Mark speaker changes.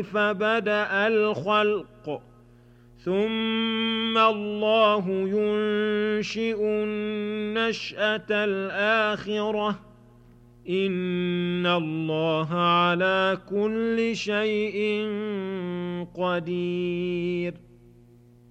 Speaker 1: فبدأ الخلق ثم الله ينشئ النشأة الآخرة إن الله على كل شيء قدير